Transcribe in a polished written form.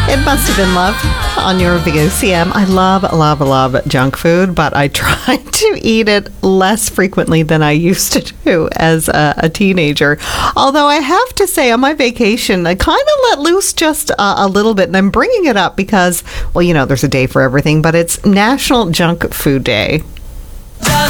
It must have been love on your VOCM. I love junk food, but I try to eat it less frequently than I used to do as a teenager. Although I have to say, on my vacation, I kind of let loose just a little bit. And I'm bringing it up because, well, there's a day for everything, but it's National Junk Food Day.